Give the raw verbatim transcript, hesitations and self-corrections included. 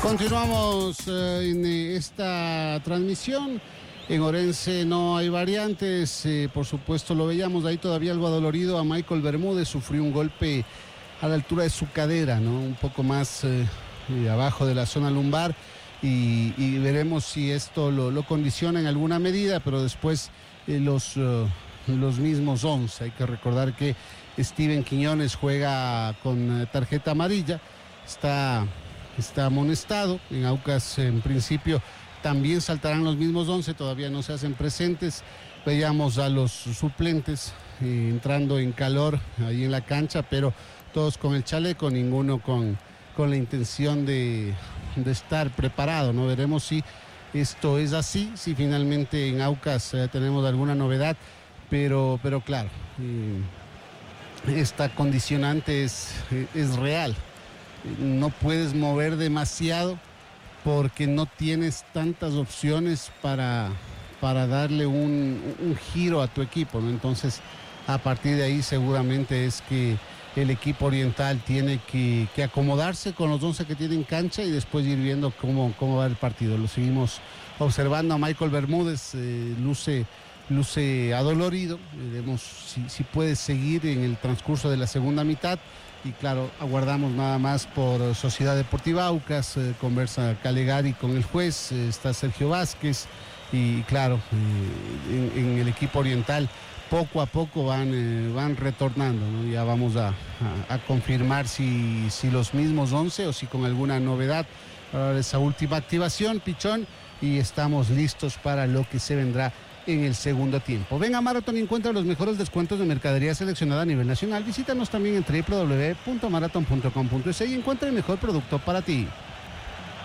Continuamos eh, en esta transmisión. En Orense no hay variantes, eh, por supuesto lo veíamos ahí todavía algo adolorido a Michael Bermúdez, sufrió un golpe a la altura de su cadera, ¿no? Un poco más eh, eh, abajo de la zona lumbar y, y veremos si esto lo, lo condiciona en alguna medida, pero después eh, los, uh, los mismos once. Hay que recordar que Steven Quiñones juega con tarjeta amarilla, está, está amonestado. En Aucas en principio también saltarán los mismos once, todavía no se hacen presentes. Veíamos a los suplentes eh, entrando en calor ahí en la cancha, pero todos con el chaleco, ninguno con, con la intención de, de estar preparado, ¿no? Veremos si esto es así, si finalmente en Aucas eh, tenemos alguna novedad, pero, pero claro, eh, esta condicionante es, es real. No puedes mover demasiado porque no tienes tantas opciones para, para darle un, un giro a tu equipo, ¿no? Entonces, a partir de ahí seguramente es que el equipo oriental tiene que, que acomodarse con los once que tiene en cancha y después ir viendo cómo, cómo va el partido. Lo seguimos observando a Michael Bermúdez, eh, luce, luce adolorido, veremos si, si puede seguir en el transcurso de la segunda mitad. Y claro, aguardamos nada más por Sociedad Deportiva Aucas, eh, conversa Calegari con el juez, eh, está Sergio Vázquez y claro, eh, en, en el equipo oriental poco a poco van, eh, van retornando, ¿no? Ya vamos a, a, a confirmar si, si los mismos once o si con alguna novedad. Ahora esa última activación, Pichón, y estamos listos para lo que se vendrá en el segundo tiempo. Ven a Marathon y encuentra los mejores descuentos de mercadería seleccionada a nivel nacional. Visítanos también en doble u doble u doble u punto marathon punto com punto es y encuentra el mejor producto para ti.